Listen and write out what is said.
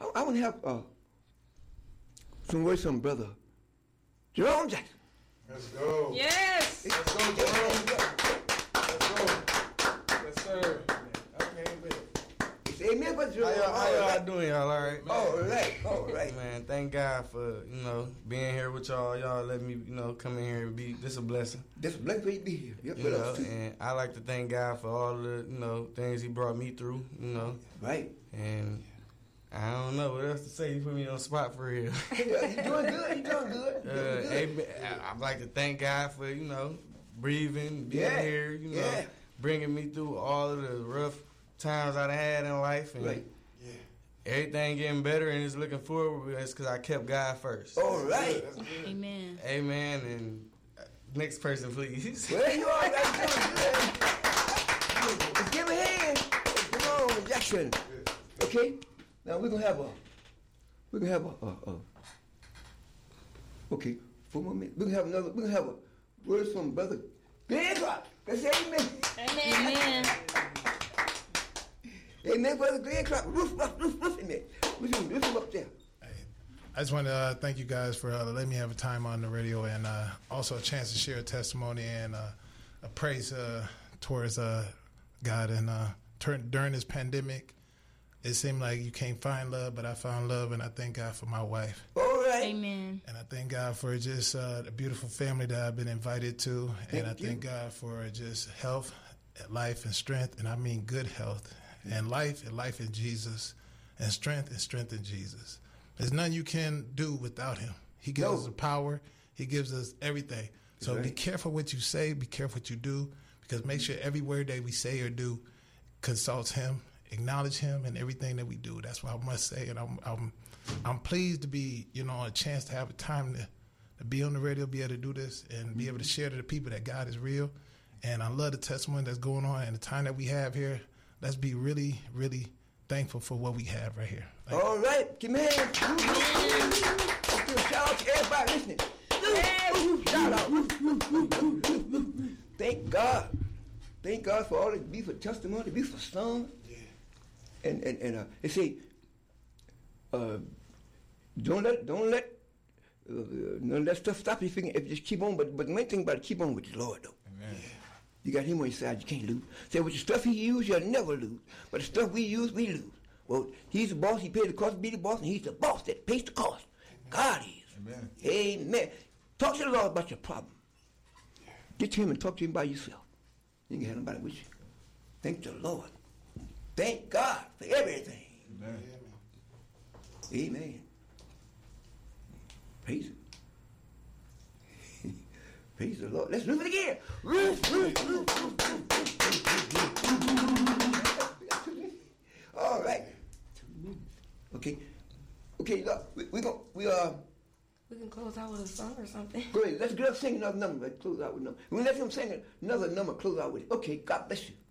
I want to have some words from Brother Jerome Jackson. Let's go. Yes. Let's go, Jerome. Let's go. Yes, sir. Okay, Say amen, Brother Jerome. How y'all doing, y'all? All right, man. All right. Man, thank God for, being here with y'all. Y'all let me, come in here and be, this a blessing. This a blessing for you to be here. Yep, and I like to thank God for all the, things he brought me through, Right. And I don't know what else to say. You put me on the spot for real. You're doing good. I'd like to thank God for, breathing, being here, bringing me through all of the rough times I had in life. And everything getting better and it's looking forward. It's because I kept God first. All right. Amen. Amen. And next person, please. Well, you all right. Let's give a hand. Come on, Jackson. Okay. Now we're gonna have a okay, 4 more minutes. We're gonna have a word from Brother Glenn Clark. Let's say amen. Amen. Amen, Brother Glenn Clark. Roof, amen. Roof him up there. I just want to thank you guys for letting me have a time on the radio and also a chance to share a testimony and a praise towards God. And during this pandemic, it seemed like you can't find love, but I found love, and I thank God for my wife. All right. Amen. And I thank God for just the beautiful family that I've been invited to. Thank God for just health, life, and strength. And I mean good health and life in Jesus, and strength in Jesus. There's nothing you can do without him. He gives us the power. He gives us everything. So be careful what you say. Be careful what you do, because make sure every word that we say or do consults him. Acknowledge him in everything that we do. That's what I must say, and I'm pleased to be, a chance to have a time to be on the radio, be able to do this, and be able to share to the people that God is real. And I love the testimony that's going on and the time that we have here. Let's be really, really thankful for what we have right here. All right, give me a hand. Shout out to everybody listening. Shout out. Thank God. Thank God for all the beautiful testimony, beautiful song. And they say, don't let none of that stuff stop you. If you just keep on, but the main thing about it, keep on with the Lord though. Amen. You got him on your side, you can't lose. Say with the stuff he use, you'll never lose. But the stuff we use, we lose. Well, he's the boss, he paid the cost to be the boss, and he's the boss that pays the cost. God is. Amen. Amen. Talk to the Lord about your problem. Get to him and talk to him by yourself. You can have nobody with you. Thank the Lord. Thank God for everything. Amen. Amen. Praise him. Praise the Lord. Let's do it again. All right. Okay. Look, We can close out with a song or something. go ahead. Let's get up sing another number. Let's close out with another. We let him sing another number. Close out with it. Okay. God bless you.